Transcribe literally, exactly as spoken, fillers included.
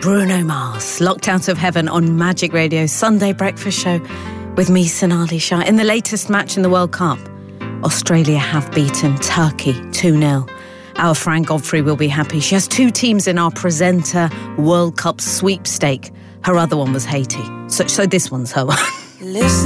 Bruno Mars, Locked Out of Heaven on Magic Radio Sunday Breakfast Show with me, Sonali Shah. In the latest match in the World Cup, Australia have beaten Turkey two nil. Our Fran Godfrey will be happy. She has two teams in our presenter World Cup sweepstake. Her other one was Haiti. So, so this one's her one. Listen.